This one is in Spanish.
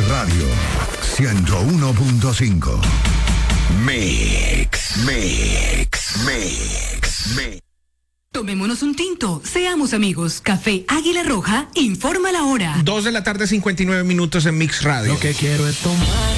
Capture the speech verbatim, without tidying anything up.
Radio ciento uno punto cinco. Mix, mix, mix, mix. Tomémonos un tinto, seamos amigos. Café Águila Roja, informa la hora. Dos de la tarde, cincuenta y nueve minutos en Mix Radio. Lo que quiero es tomar